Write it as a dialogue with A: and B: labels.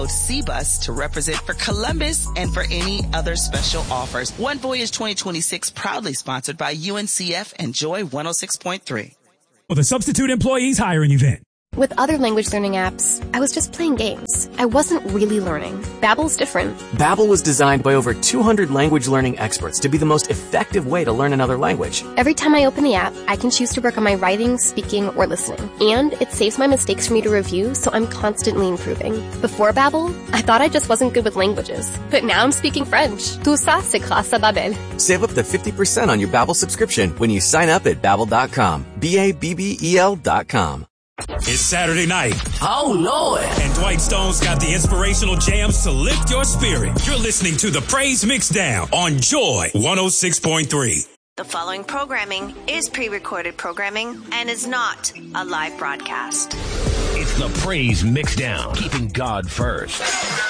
A: SeaBus to represent for Columbus and for any other special offers. One Voyage 2026 proudly sponsored by UNCF and Joy 106.3.
B: For the Substitute Employees Hiring Event.
C: With other language learning apps, I was just playing games. I wasn't really learning. Babbel's different.
D: Babbel was designed by over 200 language learning experts to be the most effective way to learn another language.
C: Every time I open the app, I can choose to work on my writing, speaking, or listening. And it saves my mistakes for me to review, so I'm constantly improving. Before Babbel, I thought I just wasn't good with languages. But now I'm speaking French. Tout ça, c'est grâce à Babbel.
D: Save up to 50% on your Babbel subscription when you sign up at Babbel.com. Babbel.com.
B: It's Saturday night.
E: Oh, Lord.
B: And Dwight Stone's got the inspirational jams to lift your spirit. You're listening to the Praise Mixdown on Joy 106.3.
F: The following programming is pre-recorded programming and is not a live broadcast.
E: It's the Praise Mixdown, keeping God first.